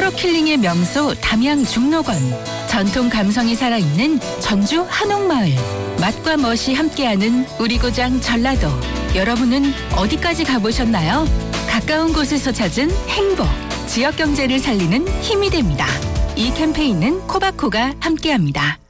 프로킬링의 명소 담양 중록원, 전통 감성이 살아있는 전주 한옥마을, 맛과 멋이 함께하는 우리 고장 전라도. 여러분은 어디까지 가보셨나요? 가까운 곳에서 찾은 행복, 지역 경제를 살리는 힘이 됩니다. 이 캠페인은 코바코가 함께합니다.